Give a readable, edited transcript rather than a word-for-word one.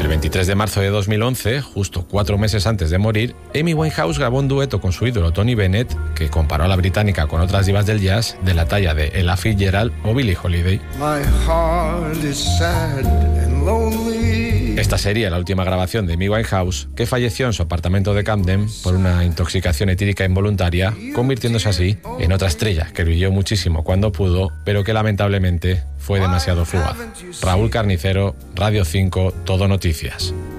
El 23 de marzo de 2011, justo 4 meses antes de morir, Amy Winehouse grabó un dueto con su ídolo Tony Bennett, que comparó a la británica con otras divas del jazz de la talla de Ella Fitzgerald o Billie Holiday. Esta sería la última grabación de Amy Winehouse, que falleció en su apartamento de Camden por una intoxicación etílica involuntaria, convirtiéndose así en otra estrella que brilló muchísimo cuando pudo, pero que lamentablemente fue demasiado fugaz. Raúl Carnicero, Radio 5, Todo Noticias.